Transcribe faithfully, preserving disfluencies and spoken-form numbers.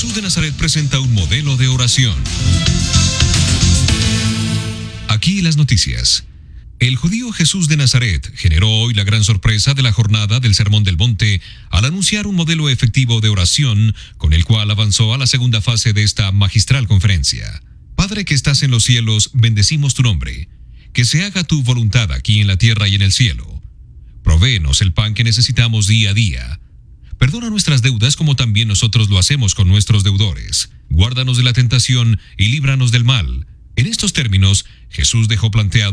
Jesús de Nazaret presenta un modelo de oración. Aquí las noticias. El judío Jesús de Nazaret generó hoy la gran sorpresa de la jornada del Sermón del Monte al anunciar un modelo efectivo de oración con el cual avanzó a la segunda fase de esta magistral conferencia. Padre que estás en los cielos, bendecimos tu nombre. Que se haga tu voluntad aquí en la tierra y en el cielo. Provéenos el pan que necesitamos día a día. Perdona nuestras deudas como también nosotros lo hacemos con nuestros deudores. Guárdanos de la tentación y líbranos del mal. En estos términos, Jesús dejó planteado